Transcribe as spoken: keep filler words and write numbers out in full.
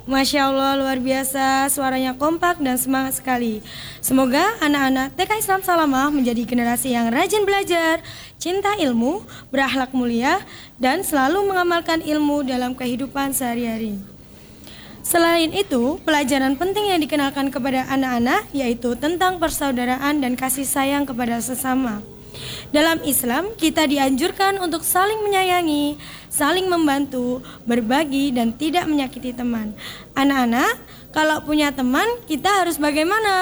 Masya Allah, luar biasa, suaranya kompak dan semangat sekali. Semoga anak-anak T K Islam Salamah menjadi generasi yang rajin belajar, cinta ilmu, berakhlak mulia, dan selalu mengamalkan ilmu dalam kehidupan sehari-hari. Selain itu, pelajaran penting yang dikenalkan kepada anak-anak yaitu tentang persaudaraan dan kasih sayang kepada sesama. Dalam Islam, kita dianjurkan untuk saling menyayangi, saling membantu, berbagi, dan tidak menyakiti teman. Anak-anak, kalau punya teman, kita harus bagaimana?